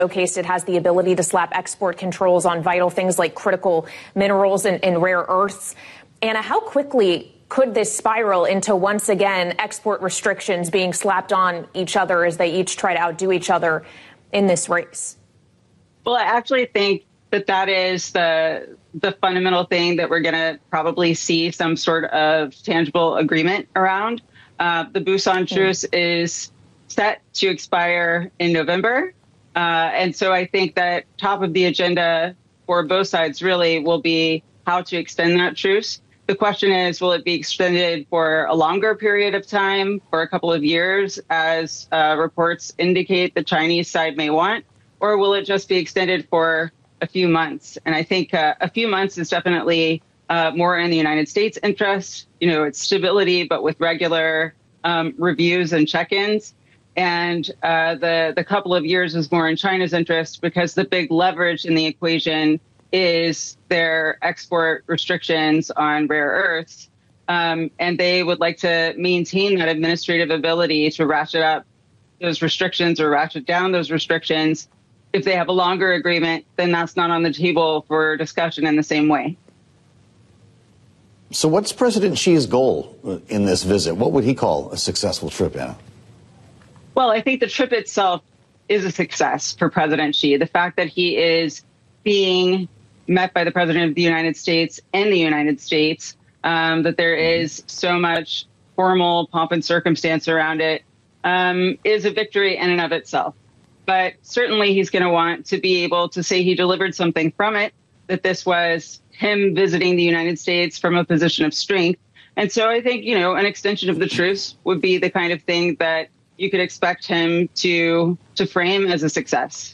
showcased it has the ability to slap export controls on vital things like critical minerals and rare earths. Anna, how quickly could this spiral into, once again, export restrictions being slapped on each other as they each try to outdo each other in this race? Well, I actually think that is the fundamental thing that we're going to probably see some sort of tangible agreement around. The Busan truce is set to expire in November. And so I think that top of the agenda for both sides really will be how to extend that truce. The question is, will it be extended for a longer period of time, for a couple of years, as reports indicate the Chinese side may want, or will it just be extended for a few months? And I think a few months is definitely more in the United States' interest. It's stability, but with regular reviews and check-ins. And the couple of years is more in China's interest because the big leverage in the equation is their export restrictions on rare earths. And they would like to maintain that administrative ability to ratchet up those restrictions or ratchet down those restrictions. If they have a longer agreement, then that's not on the table for discussion in the same way. So what's President Xi's goal in this visit? What would he call a successful trip, Anna? Well, I think the trip itself is a success for President Xi. The fact that he is being met by the President of the United States and the United States, that there is so much formal pomp and circumstance around it, is a victory in and of itself. But certainly he's going to want to be able to say he delivered something from it, that this was him visiting the United States from a position of strength. And so I think, an extension of the truce would be the kind of thing that you could expect him to frame as a success.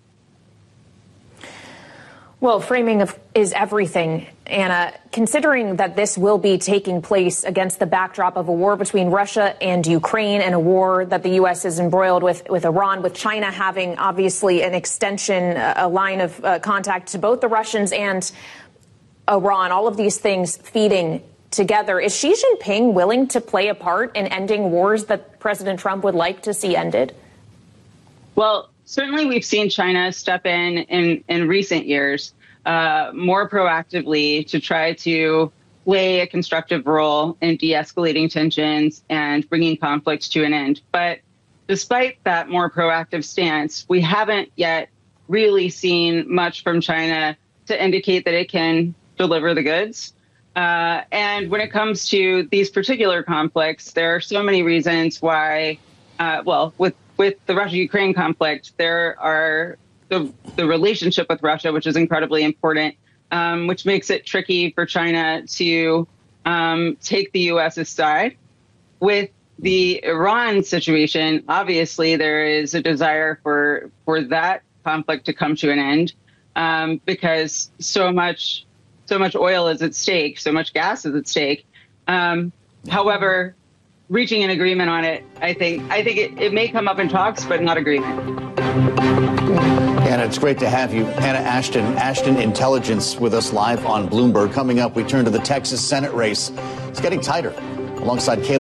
Well, framing is everything, Anna. Considering that this will be taking place against the backdrop of a war between Russia and Ukraine, and a war that the U.S. is embroiled with Iran, with China having obviously an extension, a line of contact to both the Russians and Iran, all of these things feeding together. Is Xi Jinping willing to play a part in ending wars that President Trump would like to see ended? Well, certainly we've seen China step in recent years more proactively to try to play a constructive role in de-escalating tensions and bringing conflicts to an end. But despite that more proactive stance, we haven't yet really seen much from China to indicate that it can deliver the goods. And when it comes to these particular conflicts, there are so many reasons why, with the Russia-Ukraine conflict, there are the relationship with Russia, which is incredibly important, which makes it tricky for China to take the U.S.'s side. With the Iran situation, obviously there is a desire for that conflict to come to an end because so much oil is at stake, so much gas is at stake. However, reaching an agreement on it, I think it may come up in talks, but not agreement. Anna, it's great to have you. Anna Ashton Intelligence with us live on Bloomberg. Coming up, we turn to the Texas Senate race. It's getting tighter. Alongside Kayla